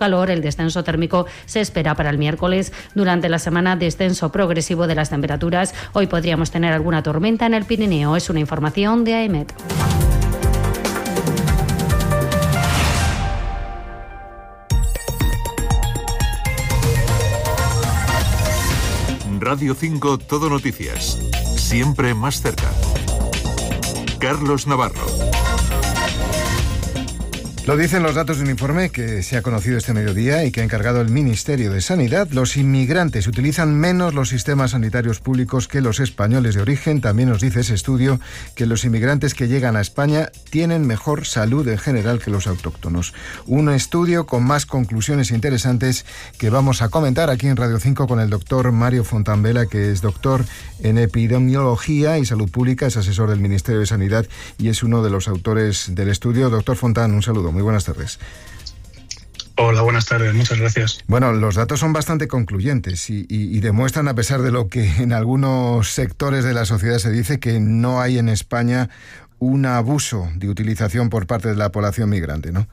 calor. El descenso térmico se espera para el miércoles. Durante la semana, descenso progresivo de las temperaturas. Hoy podríamos tener alguna tormenta en el Pirineo. Es una información de AEMET. Radio 5 Todo Noticias. Siempre más cerca. Carlos Navarro. Lo dicen los datos de un informe que se ha conocido este mediodía y que ha encargado el Ministerio de Sanidad. Los inmigrantes utilizan menos los sistemas sanitarios públicos que los españoles de origen. También nos dice ese estudio que los inmigrantes que llegan a España tienen mejor salud en general que los autóctonos. Un estudio con más conclusiones interesantes que vamos a comentar aquí en Radio 5 con el doctor Mario Fontambela, que es doctor en epidemiología y salud pública, es asesor del Ministerio de Sanidad y es uno de los autores del estudio. Doctor Fontán, un saludo. Muy buenas tardes. Hola, buenas tardes, muchas gracias. Bueno, los datos son bastante concluyentes y demuestran, a pesar de lo que en algunos sectores de la sociedad se dice, que no hay en España un abuso de utilización por parte de la población migrante, ¿no?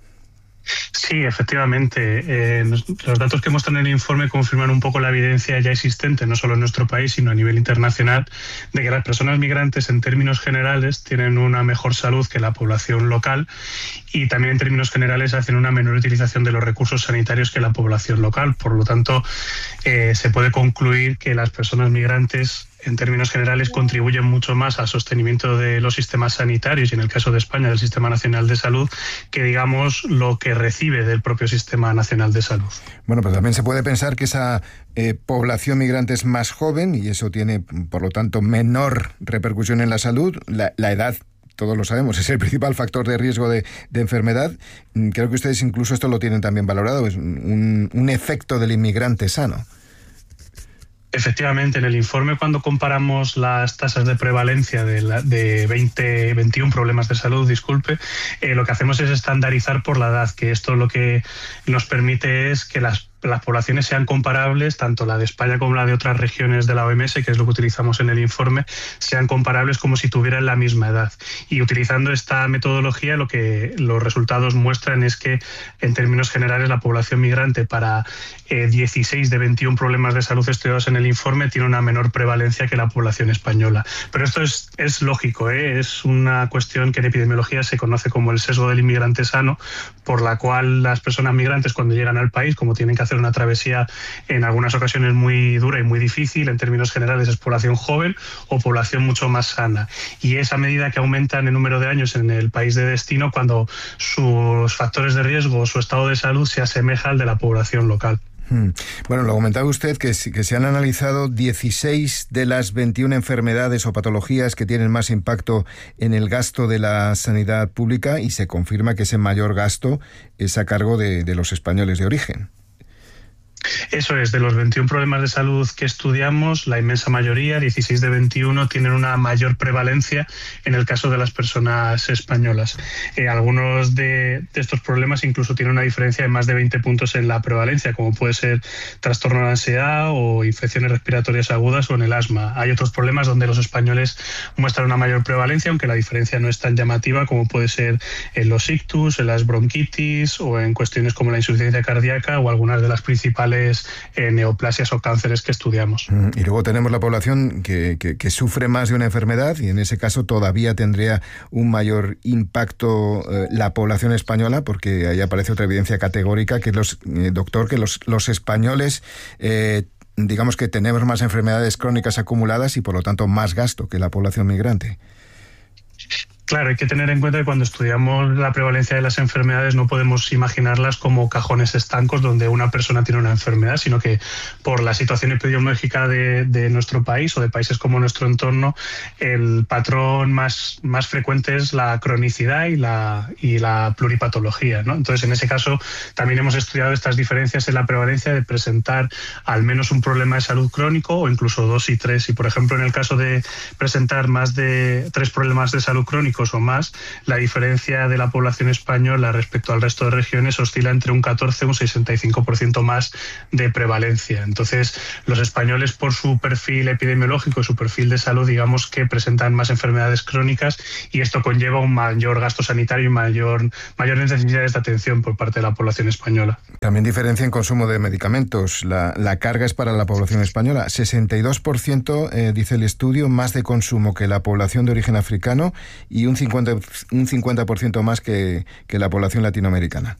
Sí, efectivamente. Los datos que muestran en el informe confirman un poco la evidencia ya existente, no solo en nuestro país, sino a nivel internacional, de que las personas migrantes en términos generales tienen una mejor salud que la población local y también en términos generales hacen una menor utilización de los recursos sanitarios que la población local. Por lo tanto, se puede concluir que las personas migrantes en términos generales contribuyen mucho más al sostenimiento de los sistemas sanitarios y en el caso de España del Sistema Nacional de Salud que digamos lo que recibe del propio Sistema Nacional de Salud. Bueno, pero también se puede pensar que esa población migrante es más joven y eso tiene por lo tanto menor repercusión en la salud. La edad, todos lo sabemos, es el principal factor de riesgo de enfermedad. Creo que ustedes incluso esto lo tienen también valorado, es un efecto del inmigrante sano. Efectivamente, en el informe cuando comparamos las tasas de prevalencia de 21 problemas de salud, lo que hacemos es estandarizar por la edad, que esto lo que nos permite es que las poblaciones sean comparables, tanto la de España como la de otras regiones de la OMS, que es lo que utilizamos en el informe, sean comparables como si tuvieran la misma edad. Y utilizando esta metodología, lo que los resultados muestran es que, en términos generales, la población migrante para 16 de 21 problemas de salud estudiados en el informe tiene una menor prevalencia que la población española. Pero esto es lógico, es una cuestión que en epidemiología se conoce como el sesgo del inmigrante sano, por la cual las personas migrantes cuando llegan al país, como tienen que hacer una travesía en algunas ocasiones muy dura y muy difícil, en términos generales es población joven o población mucho más sana. Y es a medida que aumentan el número de años en el país de destino cuando sus factores de riesgo o su estado de salud se asemeja al de la población local. Bueno, lo comentaba usted que se han analizado 16 de las 21 enfermedades o patologías que tienen más impacto en el gasto de la sanidad pública y se confirma que ese mayor gasto es a cargo de los españoles de origen. Eso es, de los 21 problemas de salud que estudiamos, la inmensa mayoría, 16 de 21, tienen una mayor prevalencia en el caso de las personas españolas. Algunos de estos problemas incluso tienen una diferencia de más de 20 puntos en la prevalencia, como puede ser trastorno de ansiedad o infecciones respiratorias agudas o en el asma. Hay otros problemas donde los españoles muestran una mayor prevalencia, aunque la diferencia no es tan llamativa, como puede ser en los ictus, en las bronquitis o en cuestiones como la insuficiencia cardíaca o algunas de las principales neoplasias o cánceres que estudiamos. Y luego tenemos la población que sufre más de una enfermedad y en ese caso todavía tendría un mayor impacto la población española, porque ahí aparece otra evidencia categórica que los españoles digamos que tenemos más enfermedades crónicas acumuladas y por lo tanto más gasto que la población migrante. Claro, hay que tener en cuenta que cuando estudiamos la prevalencia de las enfermedades no podemos imaginarlas como cajones estancos donde una persona tiene una enfermedad, sino que por la situación epidemiológica de nuestro país o de países como nuestro entorno, el patrón más frecuente es la cronicidad y la pluripatología, ¿no? Entonces, en ese caso, también hemos estudiado estas diferencias en la prevalencia de presentar al menos un problema de salud crónico o incluso 2 y 3. Y, por ejemplo, en el caso de presentar más de 3 problemas de salud crónico médicos o más, la diferencia de la población española respecto al resto de regiones oscila entre un 14 y un 65% más de prevalencia. Entonces, los españoles, por su perfil epidemiológico, su perfil de salud, digamos que presentan más enfermedades crónicas, y esto conlleva un mayor gasto sanitario y mayores necesidades de atención por parte de la población española. También diferencia en consumo de medicamentos. La carga es para la población española. 62%, dice el estudio, más de consumo que la población de origen africano, y un 50% más que la población latinoamericana.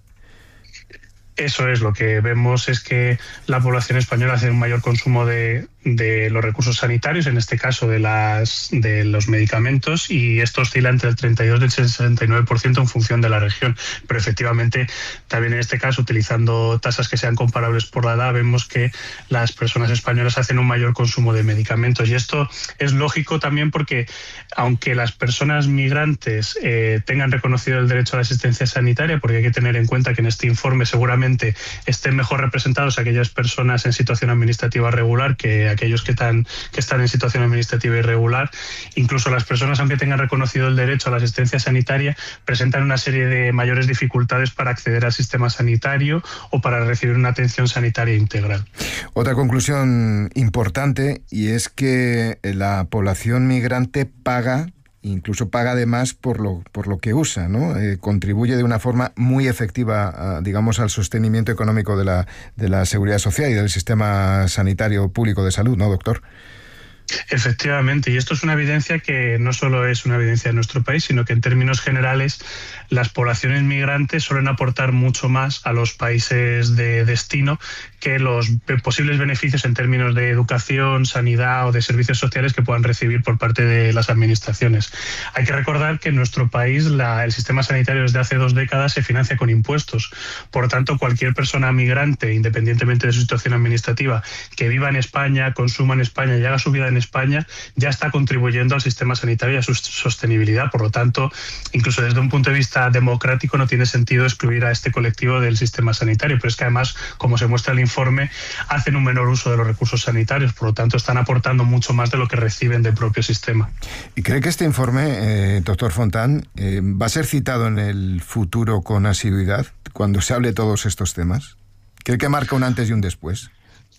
Eso es, lo que vemos es que la población española hace un mayor consumo de los recursos sanitarios, en este caso de los medicamentos, y esto oscila entre el 32 y el 69% en función de la región. Pero efectivamente, también en este caso, utilizando tasas que sean comparables por la edad, vemos que las personas españolas hacen un mayor consumo de medicamentos. Y esto es lógico también porque, aunque las personas migrantes tengan reconocido el derecho a la asistencia sanitaria, porque hay que tener en cuenta que en este informe seguramente estén mejor representados aquellas personas en situación administrativa regular que aquellos que están en situación administrativa irregular. Incluso las personas, aunque tengan reconocido el derecho a la asistencia sanitaria, presentan una serie de mayores dificultades para acceder al sistema sanitario o para recibir una atención sanitaria integral. Otra conclusión importante, y es que la población migrante incluso paga de más por lo que usa, ¿no? Contribuye de una forma muy efectiva, digamos, al sostenimiento económico de la seguridad social y del sistema sanitario público de salud, ¿no, doctor? Efectivamente, y esto es una evidencia que no solo es una evidencia de nuestro país, sino que en términos generales las poblaciones migrantes suelen aportar mucho más a los países de destino que los posibles beneficios en términos de educación, sanidad o de servicios sociales que puedan recibir por parte de las administraciones. Hay que recordar que en nuestro país el sistema sanitario desde hace 2 décadas se financia con impuestos. Por tanto, cualquier persona migrante, independientemente de su situación administrativa, que viva en España, consuma en España y haga su vida en España, ya está contribuyendo al sistema sanitario y a su sostenibilidad. Por lo tanto, incluso desde un punto de vista democrático no tiene sentido excluir a este colectivo del sistema sanitario, pero es que además, como se muestra en el informe, hacen un menor uso de los recursos sanitarios, por lo tanto están aportando mucho más de lo que reciben del propio sistema. ¿Y cree que este informe, doctor Fontán, va a ser citado en el futuro con asiduidad cuando se hable de todos estos temas? ¿Cree que marca un antes y un después?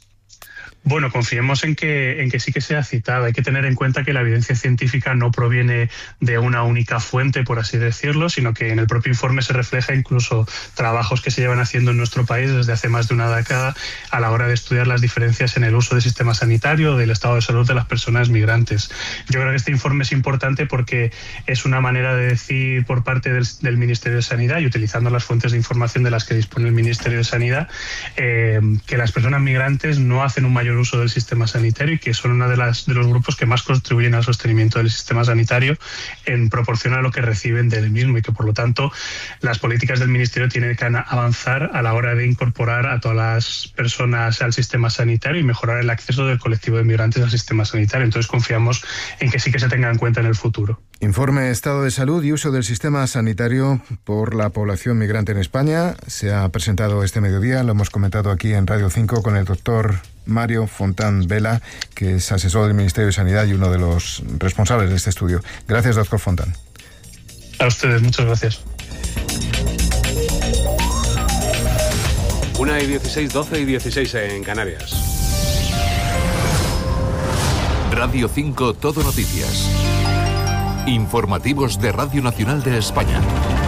Bueno, confiemos en que sí que sea citada. Hay que tener en cuenta que la evidencia científica no proviene de una única fuente, por así decirlo, sino que en el propio informe se refleja incluso trabajos que se llevan haciendo en nuestro país desde hace más de una década a la hora de estudiar las diferencias en el uso del sistema sanitario, del estado de salud de las personas migrantes. Yo creo que este informe es importante porque es una manera de decir por parte del Ministerio de Sanidad, y utilizando las fuentes de información de las que dispone el Ministerio de Sanidad, que las personas migrantes no hacen un mayor uso del sistema sanitario y que son uno de los grupos que más contribuyen al sostenimiento del sistema sanitario en proporción a lo que reciben del mismo, y que por lo tanto las políticas del Ministerio tienen que avanzar a la hora de incorporar a todas las personas al sistema sanitario y mejorar el acceso del colectivo de migrantes al sistema sanitario. Entonces confiamos en que sí que se tenga en cuenta en el futuro. Informe Estado de Salud y Uso del Sistema Sanitario por la población migrante en España. Se ha presentado este mediodía, lo hemos comentado aquí en Radio 5 con el doctor Mario Fontán Vela, que es asesor del Ministerio de Sanidad y uno de los responsables de este estudio. Gracias, doctor Fontán. A ustedes, muchas gracias. 1:16, 12:16 en Canarias. Radio 5 Todo Noticias. Informativos de Radio Nacional de España.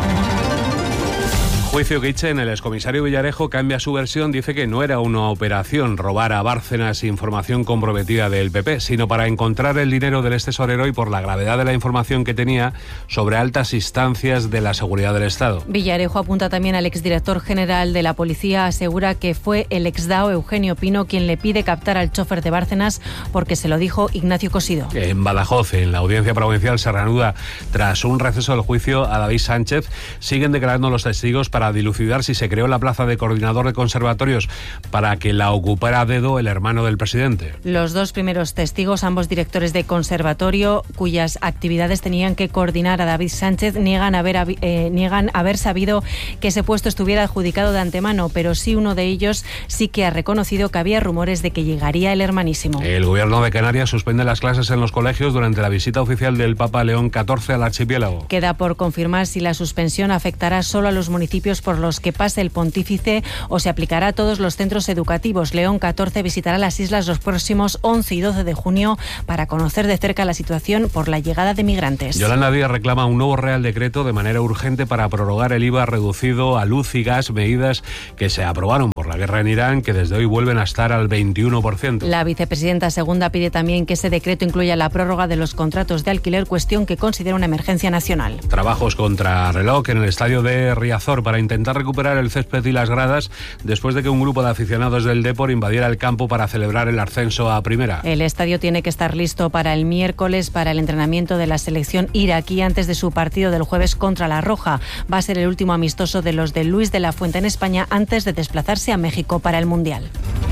Juicio Guichen, el excomisario Villarejo cambia su versión, dice que no era una operación robar a Bárcenas información comprometida del PP, sino para encontrar el dinero del extesorero y por la gravedad de la información que tenía sobre altas instancias de la seguridad del Estado. Villarejo apunta también al exdirector general de la policía, asegura que fue el exdao Eugenio Pino quien le pide captar al chofer de Bárcenas porque se lo dijo Ignacio Cosido. En Badajoz, en la audiencia provincial, se reanuda tras un receso del juicio a David Sánchez. Siguen declarando los testigos para para dilucidar si se creó la plaza de coordinador de conservatorios para que la ocupara a dedo el hermano del presidente. Los dos primeros testigos, ambos directores de conservatorio, cuyas actividades tenían que coordinar a David Sánchez, niegan haber sabido que ese puesto estuviera adjudicado de antemano, pero sí uno de ellos sí que ha reconocido que había rumores de que llegaría el hermanísimo. El gobierno de Canarias suspende las clases en los colegios durante la visita oficial del Papa León XIV al archipiélago. Queda por confirmar si la suspensión afectará solo a los municipios por los que pase el pontífice o se aplicará a todos los centros educativos. León XIV visitará las islas los próximos 11 y 12 de junio para conocer de cerca la situación por la llegada de migrantes. Yolanda Díaz reclama un nuevo Real Decreto de manera urgente para prorrogar el IVA reducido a luz y gas, medidas que se aprobaron por la guerra en Irán, que desde hoy vuelven a estar al 21%. La vicepresidenta segunda pide también que ese decreto incluya la prórroga de los contratos de alquiler, cuestión que considera una emergencia nacional. Trabajos contra reloj en el estadio de Riazor para intentar recuperar el césped y las gradas después de que un grupo de aficionados del Depor invadiera el campo para celebrar el ascenso a primera. El estadio tiene que estar listo para el miércoles para el entrenamiento de la selección iraquí antes de su partido del jueves contra La Roja. Va a ser el último amistoso de los de Luis de la Fuente en España antes de desplazarse a México para el Mundial.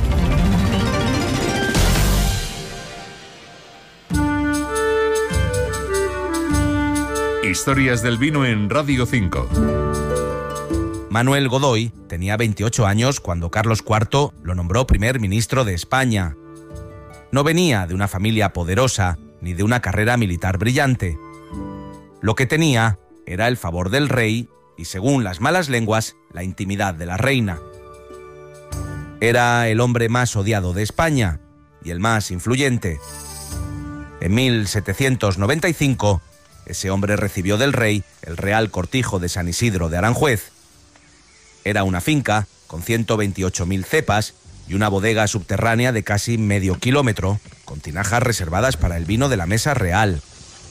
Historias del vino en Radio 5. Manuel Godoy tenía 28 años cuando Carlos IV lo nombró primer ministro de España. No venía de una familia poderosa ni de una carrera militar brillante. Lo que tenía era el favor del rey y, según las malas lenguas, la intimidad de la reina. Era el hombre más odiado de España y el más influyente. En 1795, ese hombre recibió del rey el Real Cortijo de San Isidro de Aranjuez. Era una finca con 128.000 cepas y una bodega subterránea de casi medio kilómetro, con tinajas reservadas para el vino de la mesa real.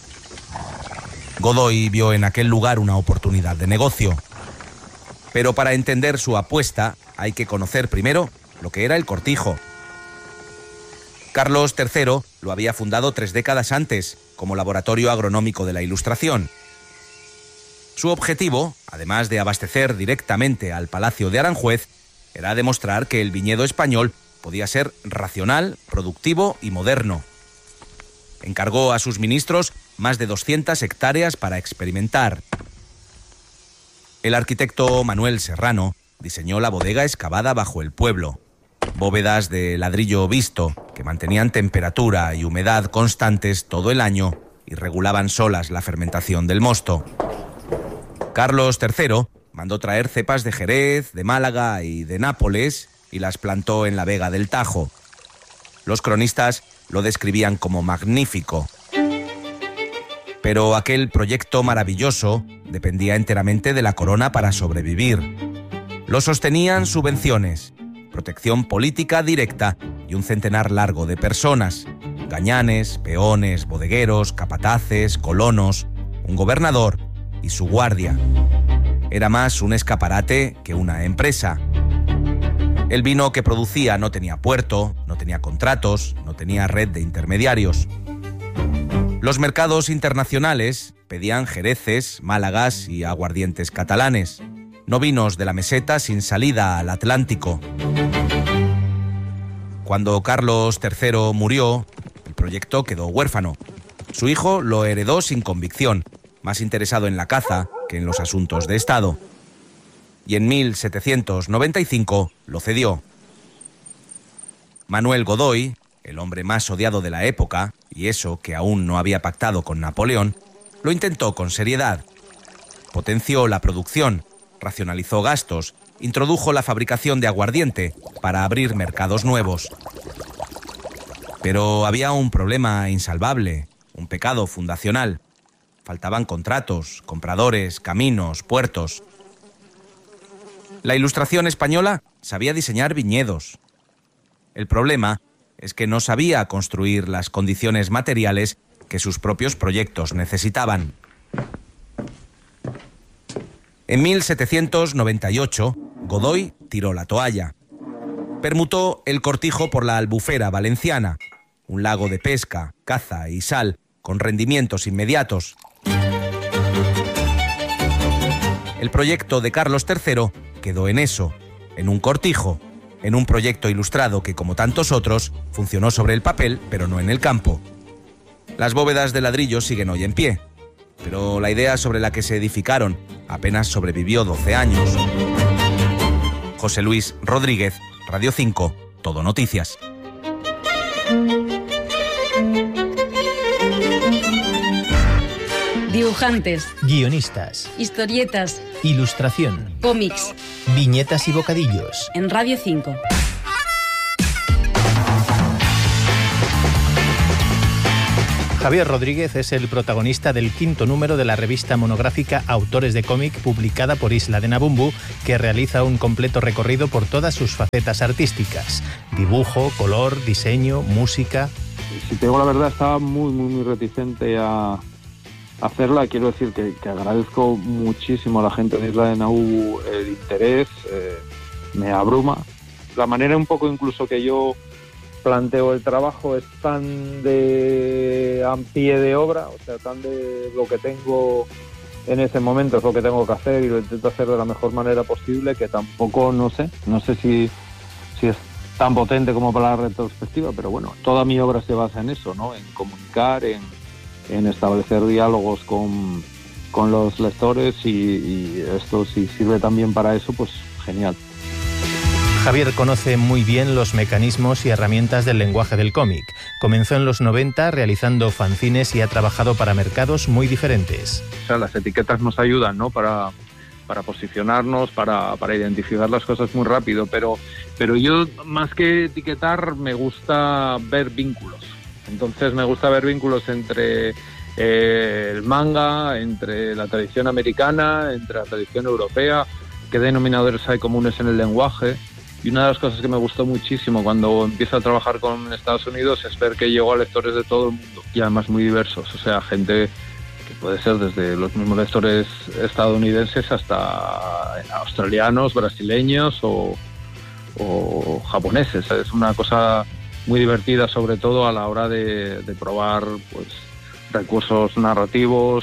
Godoy vio en aquel lugar una oportunidad de negocio. Pero para entender su apuesta hay que conocer primero lo que era el cortijo. Carlos III lo había fundado 3 décadas antes, como laboratorio agronómico de la Ilustración. Su objetivo, además de abastecer directamente al Palacio de Aranjuez, era demostrar que el viñedo español podía ser racional, productivo y moderno. Encargó a sus ministros más de 200 hectáreas para experimentar. El arquitecto Manuel Serrano diseñó la bodega excavada bajo el pueblo. Bóvedas de ladrillo visto que mantenían temperatura y humedad constantes todo el año y regulaban solas la fermentación del mosto. Carlos III mandó traer cepas de Jerez, de Málaga y de Nápoles y las plantó en la Vega del Tajo. Los cronistas lo describían como magnífico. Pero aquel proyecto maravilloso dependía enteramente de la corona para sobrevivir. Lo sostenían subvenciones, protección política directa y un centenar largo de personas: gañanes, peones, bodegueros, capataces, colonos, un gobernador y su guardia. Era más un escaparate que una empresa. El vino que producía no tenía puerto, no tenía contratos, no tenía red de intermediarios. Los mercados internacionales pedían jereces, málagas y aguardientes catalanes, no vinos de la meseta sin salida al Atlántico. Cuando Carlos III murió, el proyecto quedó huérfano. Su hijo lo heredó sin convicción, más interesado en la caza que en los asuntos de Estado. Y en 1795 lo cedió. Manuel Godoy, el hombre más odiado de la época, y eso que aún no había pactado con Napoleón, lo intentó con seriedad. Potenció la producción, racionalizó gastos, introdujo la fabricación de aguardiente para abrir mercados nuevos. Pero había un problema insalvable, un pecado fundacional. Faltaban contratos, compradores, caminos, puertos. La Ilustración española sabía diseñar viñedos. El problema es que no sabía construir las condiciones materiales que sus propios proyectos necesitaban. En 1798, Godoy tiró la toalla. Permutó el cortijo por la Albufera valenciana, un lago de pesca, caza y sal, con rendimientos inmediatos. El proyecto de Carlos III quedó en eso, en un cortijo, en un proyecto ilustrado que, como tantos otros, funcionó sobre el papel, pero no en el campo. Las bóvedas de ladrillo siguen hoy en pie, pero la idea sobre la que se edificaron apenas sobrevivió 12 años. José Luis Rodríguez, Radio 5, Todo Noticias. Dibujantes, guionistas, historietas, ilustración, cómics, viñetas y bocadillos. En Radio 5. Javier Rodríguez es el protagonista del 5º número de la revista monográfica Autores de Cómic, publicada por Isla de Nabumbu, que realiza un completo recorrido por todas sus facetas artísticas: dibujo, color, diseño, música. Si te digo la verdad, estaba muy reticente a hacerla. Quiero decir que agradezco muchísimo a la gente de Isla de Nabumbu el interés, me abruma. La manera un poco incluso que yo planteo el trabajo es tan de a pie de obra, o sea, tan de lo que tengo en ese momento es lo que tengo que hacer y lo intento hacer de la mejor manera posible, que tampoco no sé si es tan potente como para la retrospectiva, pero bueno, toda mi obra se basa en eso, ¿no? En comunicar, en establecer diálogos con los lectores y esto, si sirve también para eso, pues genial. Javier conoce muy bien los mecanismos y herramientas del lenguaje del cómic. Comenzó en los 90 realizando fanzines y ha trabajado para mercados muy diferentes. O sea, las etiquetas nos ayudan, ¿no? Para posicionarnos, para identificar las cosas muy rápido, pero yo, más que etiquetar, me gusta ver vínculos. Entonces me gusta ver vínculos entre el manga, entre la tradición americana, entre la tradición europea, qué denominadores hay comunes en el lenguaje. Y una de las cosas que me gustó muchísimo cuando empiezo a trabajar con Estados Unidos es ver que llegó a lectores de todo el mundo, y además muy diversos, o sea, gente que puede ser desde los mismos lectores estadounidenses hasta australianos, brasileños o japoneses. Es una cosa muy divertida, sobre todo a la hora de probar pues recursos narrativos,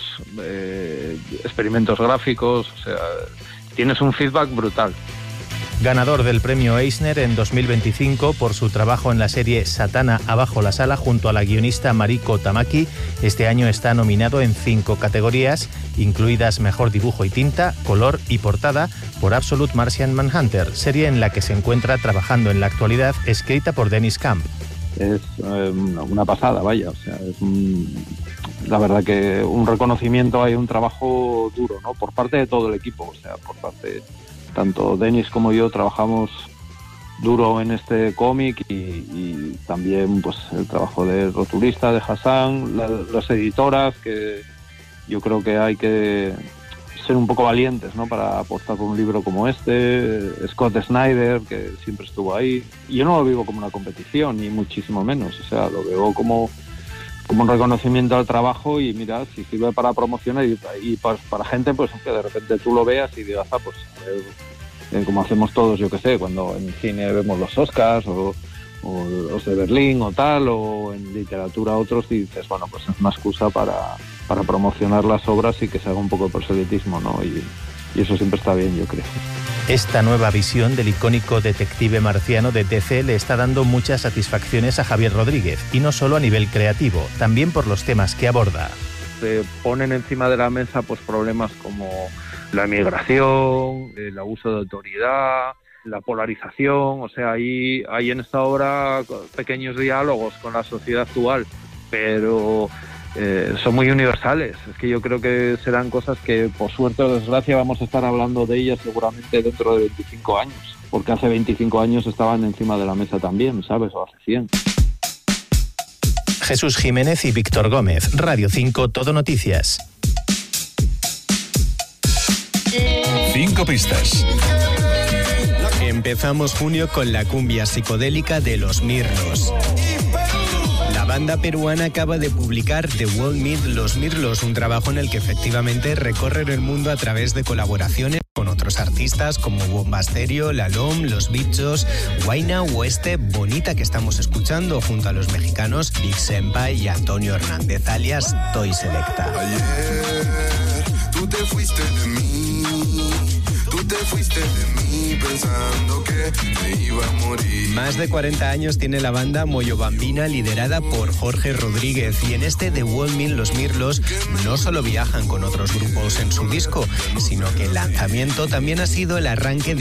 experimentos gráficos, o sea, tienes un feedback brutal. Ganador del premio Eisner en 2025 por su trabajo en la serie Satana abajo la sala junto a la guionista Mariko Tamaki, este año está nominado en 5 categorías, incluidas Mejor Dibujo y Tinta, Color y Portada, por Absolute Martian Manhunter, serie en la que se encuentra trabajando en la actualidad, escrita por Dennis Camp. Es una pasada, vaya, o sea, es la verdad que un reconocimiento, hay un trabajo duro, ¿no? Por parte de todo el equipo, o sea, por parte, tanto Denis como yo trabajamos duro en este cómic y también pues el trabajo del rotulista, de Hassan, las editoras, que yo creo que hay que ser un poco valientes, ¿no? Para apostar por un libro como este, Scott Snyder, que siempre estuvo ahí. Y yo no lo vivo como una competición, ni muchísimo menos, o sea, lo veo como un reconocimiento al trabajo y mira, si sirve para promocionar y para gente, pues que de repente tú lo veas y digas, pues como hacemos todos, yo que sé, cuando en cine vemos los Oscars o los de Berlín o tal, o en literatura otros, y dices, bueno, pues es una excusa para promocionar las obras y que se haga un poco de proselitismo, ¿no? Y eso siempre está bien, yo creo. Esta nueva visión del icónico detective marciano de DC le está dando muchas satisfacciones a Javier Rodríguez, y no solo a nivel creativo, también por los temas que aborda. Se ponen encima de la mesa pues problemas como la emigración, el abuso de autoridad, la polarización, o sea, hay en esta obra pequeños diálogos con la sociedad actual, pero son muy universales. Es que yo creo que serán cosas que, por suerte o desgracia, vamos a estar hablando de ellas seguramente dentro de 25 años, porque hace 25 años estaban encima de la mesa también, ¿sabes? O hace 100. Jesús Jiménez y Víctor Gómez, Radio 5, Todo Noticias. 5 pistas. Empezamos junio con la cumbia psicodélica de Los Mirlos. La banda peruana acaba de publicar The World Meet Los Mirlos, un trabajo en el que efectivamente recorren el mundo a través de colaboraciones con otros artistas como Bomba Estéreo, La LOM, Los Bichos, Huayna o Bonita, que estamos escuchando junto a los mexicanos Big Senpai y Antonio Hernández alias Toy Selecta. Ayer Tú te fuiste de mí, tú te fuiste de mí pensando que me iba a morir. Más de 40 años tiene la banda Moyo Bambina, liderada por Jorge Rodríguez, y en este The World Meet Los Mirlos no solo viajan con otros grupos en su disco, sino que el lanzamiento también ha sido el arranque